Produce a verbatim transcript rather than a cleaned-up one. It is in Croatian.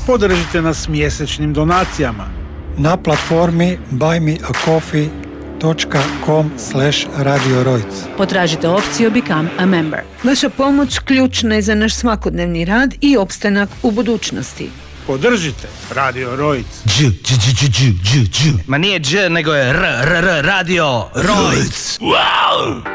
Podržite nas mjesečnim donacijama na platformi buy me a coffee dot com slash radio rojc. Potražite opciju Become a Member. Vaša pomoć ključna je za naš svakodnevni rad i opstanak u budućnosti. Podržite Radio Rojc. Dž, dž, dž, dž, dž, dž. Ma nije dž, nego je r, r, r, Radio Rojc. Wow!